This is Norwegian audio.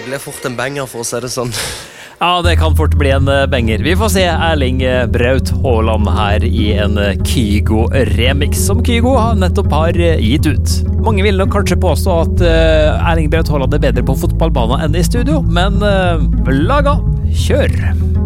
blir fort en banger, for å si det sånn. Ja, det kan fort bli en banger. Vi får se Erling Braut Haaland her i en Kygo-remix, som Kygo nettopp har gitt ut. Mange vil nok kanskje påstå at Erling Braut Haaland er bedre på fotballbanen enn i studio, men laga, kjør!